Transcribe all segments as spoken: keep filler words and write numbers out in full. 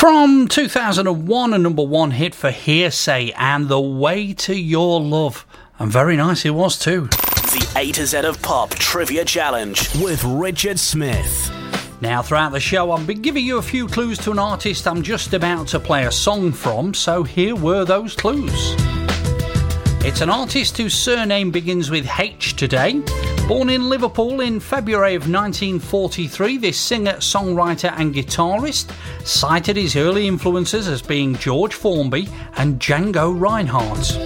From two thousand one, a number one hit for Hearsay and The Way to Your Love. And very nice it was too. The A to Z of Pop Trivia Challenge with Richard Smith. Now, throughout the show, I've been giving you a few clues to an artist I'm just about to play a song from, so here were those clues. It's an artist whose surname begins with H today. Born in Liverpool in February of nineteen forty-three, this singer, songwriter and guitarist cited his early influences as being George Formby and Django Reinhardt.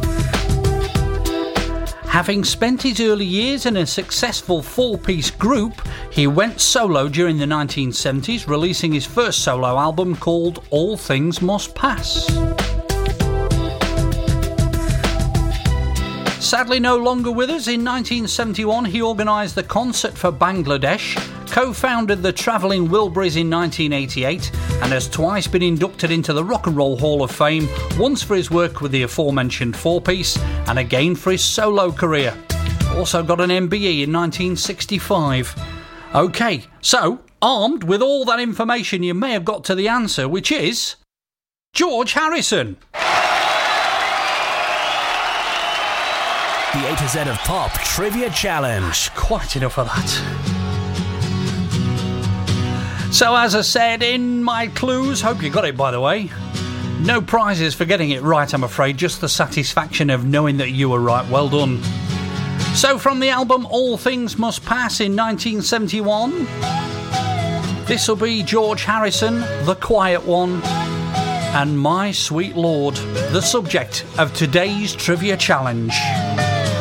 Having spent his early years in a successful four-piece group, he went solo during the nineteen seventies, releasing his first solo album called All Things Must Pass. Sadly no longer with us, in nineteen seventy-one he organised the Concert for Bangladesh, co-founded the Travelling Wilburys in nineteen eighty-eight, and has twice been inducted into the Rock and Roll Hall of Fame, once for his work with the aforementioned four-piece, and again for his solo career. Also got an M B E in nineteen sixty-five. OK, so, armed with all that information, you may have got to the answer, which is George Harrison. The A to Z of Pop Trivia Challenge. Quite enough of that. So, as I said in my clues, hope you got it by the way. No prizes for getting it right, I'm afraid, just the satisfaction of knowing that you were right. Well done. So, from the album All Things Must Pass in nineteen seventy-one, this will be George Harrison, The Quiet One, and My Sweet Lord, the subject of today's Trivia Challenge.